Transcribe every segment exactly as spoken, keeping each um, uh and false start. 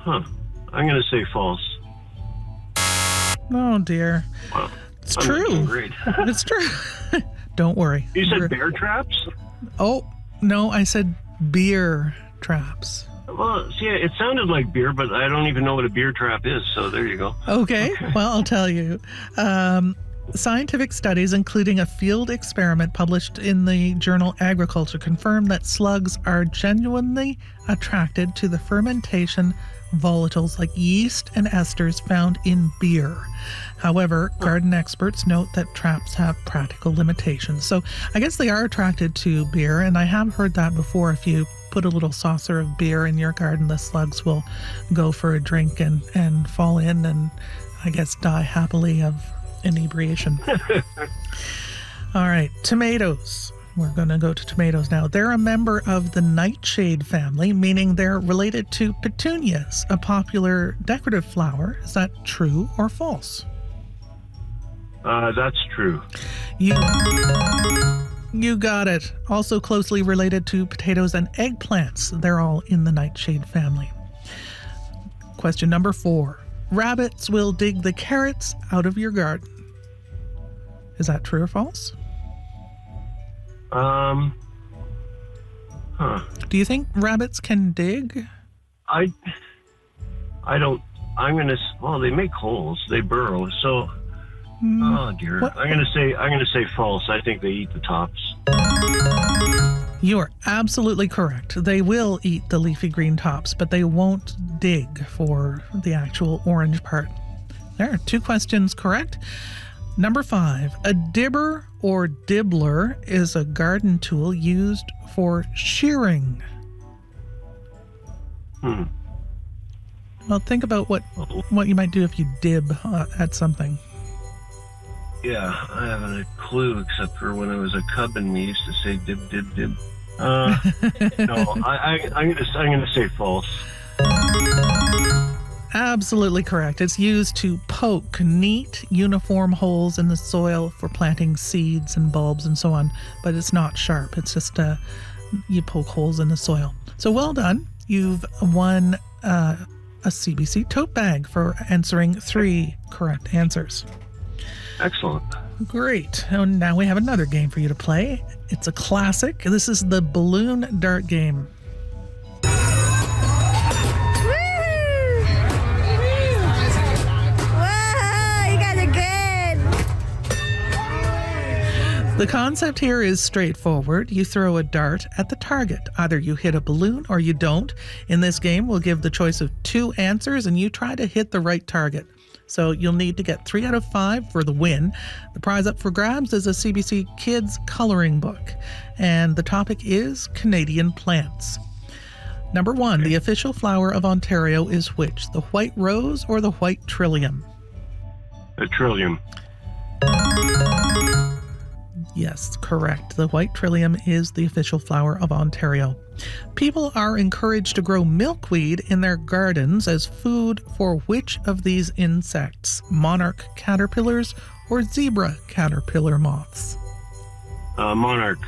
Huh. I'm going to say false. Oh, dear. Wow. It's I'm true. doing great. It's true. Don't worry. You said You're- bear traps? Oh, no, I said beer traps. Well, see, it sounded like beer, but I don't even know what a beer trap is, so there you go. Okay, well, I'll tell you. Um, scientific studies, including a field experiment published in the journal Agriculture, confirm that slugs are genuinely attracted to the fermentation volatiles like yeast and esters found in beer. However, garden experts note that traps have practical limitations. So I guess they are attracted to beer, and I have heard that before. If you put a little saucer of beer in your garden, the slugs will go for a drink and, and fall in and, I guess, die happily of inebriation. All right, tomatoes. We're going to go to tomatoes now. They're a member of the nightshade family, meaning they're related to petunias, a popular decorative flower. Is that true or false? Uh, that's true. You, you got it. Also closely related to potatoes and eggplants. They're all in the nightshade family. Question number four. Rabbits will dig the carrots out of your garden. Is that true or false? Um, huh. Do you think rabbits can dig? I, I don't, I'm going to, well, they make holes. They burrow. So, Mm, oh dear. what- I'm going to say, I'm going to say false. I think they eat the tops. You are absolutely correct. They will eat the leafy green tops, but they won't dig for the actual orange part. There are two questions correct. Number five, a dibber or dibbler is a garden tool used for shearing. Hmm. Well, think about what, what you might do if you dib uh, at something. Yeah, I haven't a clue except for when I was a cub and we used to say dib, dib, dib. Uh, no, I, I, I'm going to I'm gonna say false. Absolutely correct. It's used to poke neat, uniform holes in the soil for planting seeds and bulbs and so on, but it's not sharp. It's just uh, you poke holes in the soil. So well done. You've won uh, a C B C tote bag for answering three correct answers. Excellent. Great. And now we have another game for you to play. It's a classic. This is the balloon dart game. The concept here is straightforward. You throw a dart at the target. Either you hit a balloon or you don't. In this game, we'll give the choice of two answers and you try to hit the right target. So you'll need to get three out of five for the win. The prize up for grabs is a C B C Kids coloring book. And the topic is Canadian plants. Number one, the official flower of Ontario is which? The white rose or the white trillium? A trillium. Yes, correct. The white trillium is the official flower of Ontario. People are encouraged to grow milkweed in their gardens as food for which of these insects? Monarch caterpillars or zebra caterpillar moths? Uh, monarch.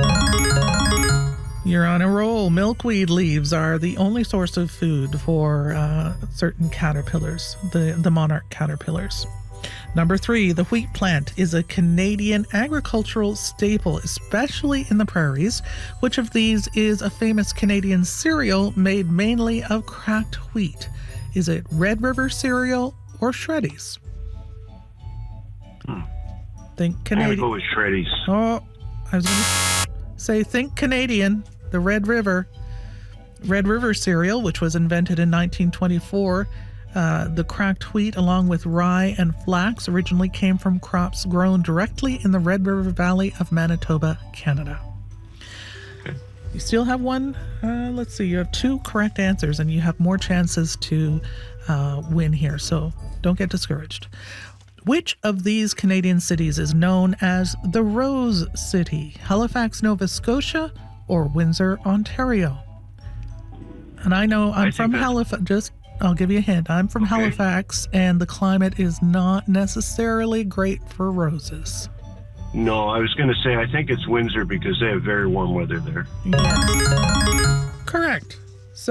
You're on a roll. Milkweed leaves are the only source of food for uh, certain caterpillars, the, the monarch caterpillars. Number three, the wheat plant is a Canadian agricultural staple, especially in the prairies. Which of these is a famous Canadian cereal made mainly of cracked wheat? Is it Red River cereal or Shreddies? Hmm. Think I'm going to Canadian. go with Shreddies. Oh, I was going to say think Canadian, the Red River. Red River cereal, which was invented in nineteen twenty-four. Uh, the cracked wheat, along with rye and flax, originally came from crops grown directly in the Red River Valley of Manitoba, Canada. Okay. You still have one. Uh, let's see. You have two correct answers, and you have more chances to uh, win here. So don't get discouraged. Which of these Canadian cities is known as the Rose City? Halifax, Nova Scotia, or Windsor, Ontario? And I know I'm I from think that's- Halifax. Just I'll give you a hint. I'm from Okay. Halifax, and the climate is not necessarily great for roses. No, I was going to say I think it's Windsor because they have very warm weather there. Yes. Correct.